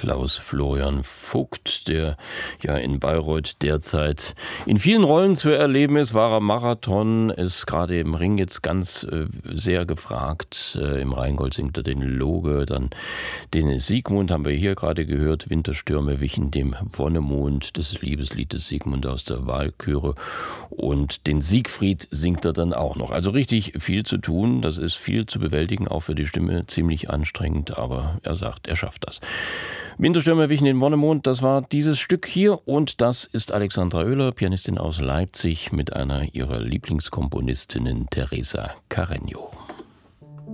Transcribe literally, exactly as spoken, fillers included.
Klaus Florian Vogt, der ja in Bayreuth derzeit in vielen Rollen zu erleben ist. Wahrer Marathon ist gerade im Ring jetzt ganz äh, sehr gefragt. Äh, Im Rheingold singt er den Loge, dann den Siegmund haben wir hier gerade gehört. Winterstürme wichen dem Wonnemond, das Liebeslied des Siegmund aus der Walküre. Und den Siegfried singt er dann auch noch. Also richtig viel zu tun. Das ist viel zu bewältigen, auch für die Stimme. Ziemlich anstrengend, aber er sagt, er schafft das. Winterstürme wichen den Wonnemond, das war dieses Stück hier. Und das ist Alexandra Oehler, Pianistin aus Leipzig, mit einer ihrer Lieblingskomponistinnen, Teresa Carreño.